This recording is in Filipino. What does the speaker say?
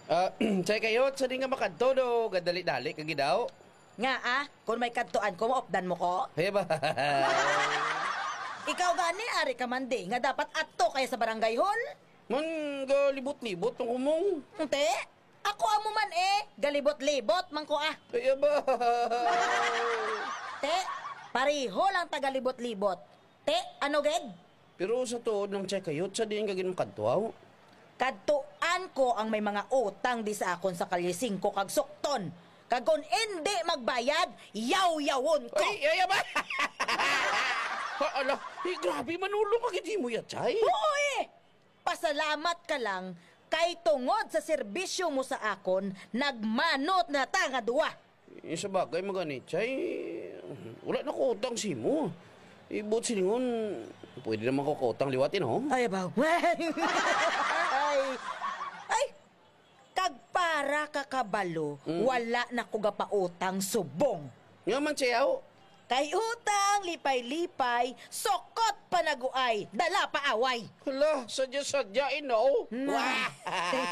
Chay kayo, sa di nga makadto do, gadali-dali kagidaw. Nga kung may kadtuan ko, maopdan mo ko. Hey ba? Ikaw gani, ari ka man di, nga dapat ato kaya sa barangay hall. Man, galibot-libot ang kumong. Te, ako amo man galibot-libot man ko Hey ba? Te, pariho lang tagalibot-libot. Te, ano ged? Pero sa tuod ng chay kayo, sa di nga gin makadtuaw. Kadtuan ko ang may mga utang di sa akon sa kalising ko kag sukton. Kag kung hindi magbayad, yaw-yawon ko. Ay ba? Ala, grabe manulong ka gidi mo ya, chay. Oo pasalamat ka lang kay tungod sa serbisyo mo sa akon, nagmanot na tanga duwa. Sa bagay maganit, chay. Wala na ko utang si mo. Ibot silingon, pwede naman ko utang liwatin, ho? Ay, abaw. ay, kag para kakabalo, wala na ko gapautang subong. Nga man, chayaw. Kay utang, lipay-lipay, sokot panaguay, dala pa away. Hala, sadya-sadyain, no? Nah.